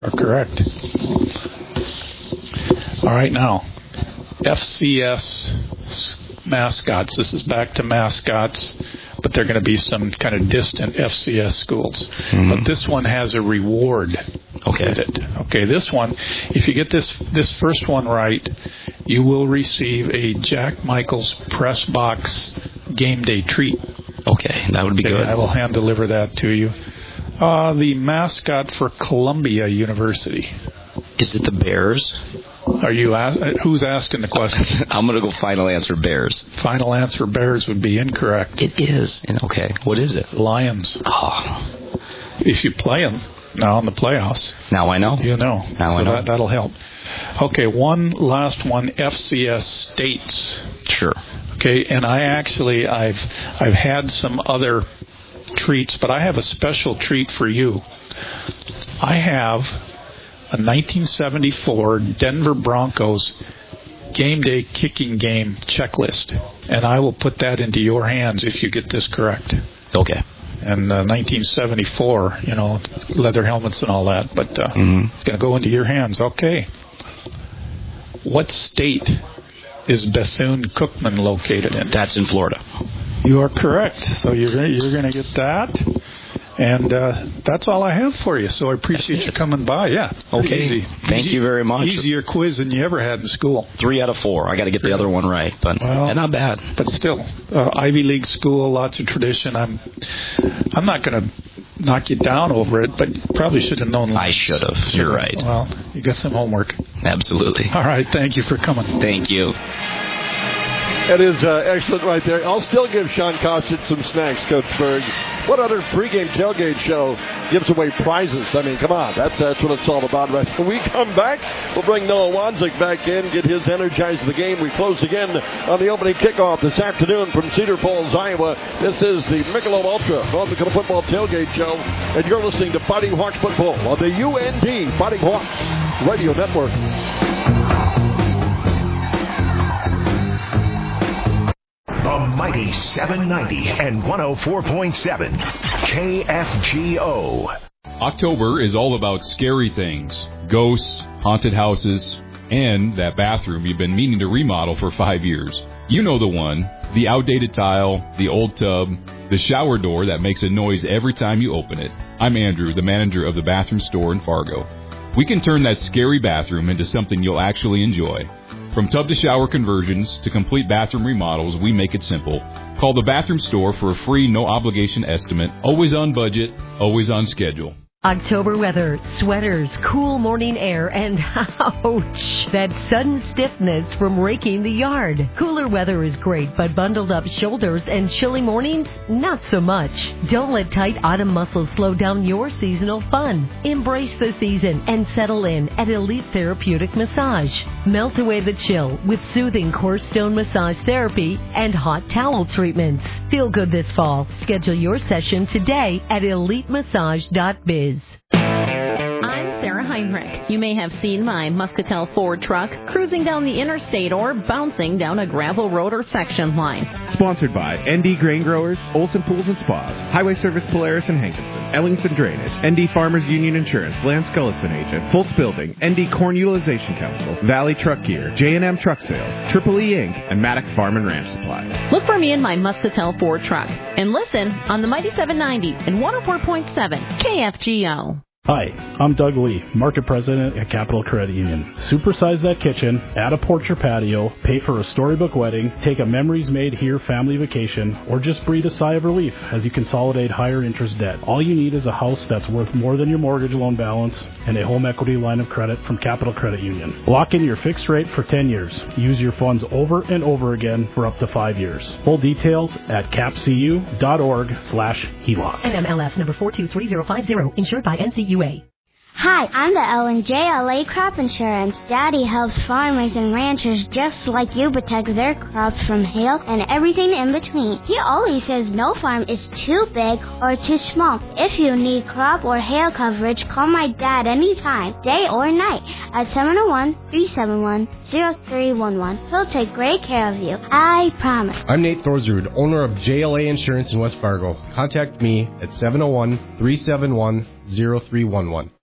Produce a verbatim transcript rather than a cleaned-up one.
Are correct. All right, now, F C S mascots. This is back to mascots, but they're going to be some kind of distant F C S schools. Mm-hmm. But this one has a reward. Okay. With it. Okay, this one, if you get this this first one right, you will receive a Jack Michaels Press Box game day treat. Okay, that would be okay, good. I will hand deliver that to you. Uh, the mascot for Columbia University. Is it the Bears? Are you? Ask, who's asking the question? I'm going to go final answer Bears. Final answer Bears would be incorrect. It is. Okay, what is it? Lions. Oh. If you play them now in the playoffs. Now I know. You know. Now so I know. That, that'll help. Okay, one last one, F C S states. Sure. Okay, and I actually, I've I've had some other treats, but I have a special treat for you. I have a nineteen seventy-four Denver Broncos game day kicking game checklist, and I will put that into your hands if you get this correct. Okay. And uh, nineteen seventy-four, you know, leather helmets and all that, but uh, mm-hmm. It's going to go into your hands. Okay. What state is Bethune-Cookman located in? That's in Florida. You are correct. So you're gonna, you're going to get that. And uh, that's all I have for you. So I appreciate you coming by. Yeah. Okay. Easy. Thank easy, you very much. Easier quiz than you ever had in school. Three out of four. I got to get the other one right, but well, not bad. But still, uh, Ivy League school, lots of tradition. I'm, I'm not going to knock you down over it, but probably should have known. I should have. You're right. Well, you got some homework. Absolutely. All right. Thank you for coming. Thank you. That is uh, excellent right there. I'll still give Sean Costin some snacks, Coach Berg. What other pregame tailgate show gives away prizes? I mean, come on. That's that's what it's all about right When we come back, we'll bring Noah Wanzik back in, get his Energize the Game. We close again on the opening kickoff this afternoon from Cedar Falls, Iowa. This is the Michelob Ultra North Dakota Football Tailgate Show, and you're listening to Fighting Hawks Football on the U N D Fighting Hawks Radio Network. The mighty seven ninety and one oh four point seven K F G O. October is all about scary things. Ghosts, haunted houses, and that bathroom you've been meaning to remodel for five years. You know the one. The outdated tile, the old tub, the shower door that makes a noise every time you open it. I'm Andrew, the manager of the bathroom store in Fargo. We can turn that scary bathroom into something you'll actually enjoy. From tub to shower conversions to complete bathroom remodels, we make it simple. Call the bathroom store for a free, no-obligation estimate. Always on budget, always on schedule. October weather, sweaters, cool morning air, and ouch, that sudden stiffness from raking the yard. Cooler weather is great, but bundled up shoulders and chilly mornings, not so much. Don't let tight autumn muscles slow down your seasonal fun. Embrace the season and settle in at Elite Therapeutic Massage. Melt away the chill with soothing core stone massage therapy and hot towel treatments. Feel good this fall. Schedule your session today at elite massage dot biz. I'm Sarah Heinrich. You may have seen my Muscatel Ford truck cruising down the interstate or bouncing down a gravel road or section line. Sponsored by N D Grain Growers, Olson Pools and Spas, Highway Service Polaris and Hankinson, Ellingson Drainage, N D Farmers Union Insurance, Lance Gullison Agent, Fultz Building, N D Corn Utilization Council, Valley Truck Gear, J and M Truck Sales, Triple E Incorporated, and Maddock Farm and Ranch Supply. Look for me in my Muscatel Ford truck and listen on the Mighty seven ninety and one oh four point seven K F G O. Hi, I'm Doug Lee, Market President at Capital Credit Union. Supersize that kitchen, add a porch or patio, pay for a storybook wedding, take a Memories Made Here family vacation, or just breathe a sigh of relief as you consolidate higher interest debt. All you need is a house that's worth more than your mortgage loan balance and a home equity line of credit from Capital Credit Union. Lock in your fixed rate for ten years. Use your funds over and over again for up to five years. Full details at capcu.org slash HELOC. N M L S number four two three zero five zero, insured by N C U A. Hi, I'm the Ellen J L A Crop Insurance. Daddy helps farmers and ranchers just like you protect their crops from hail and everything in between. He always says no farm is too big or too small. If you need crop or hail coverage, call my dad anytime, day or night, at seven oh one, three seven one, oh three one one. He'll take great care of you. I promise. I'm Nate Thorsrud, owner of J L A Insurance in West Fargo. Contact me at seven oh one, three seven one, oh three one one.